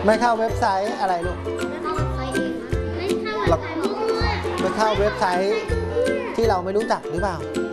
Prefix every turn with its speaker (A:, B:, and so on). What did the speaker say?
A: ไม่เข้าเว็บไซต์อะไรลูก
B: ไม่เข้าเว็บไซต์เองนะไม่เข้าเว็บไซต์มั่ว
A: ไม่เข้าเว็บไซต์ที่เราไม่รู้จักหรือเปล่า
B: ๆ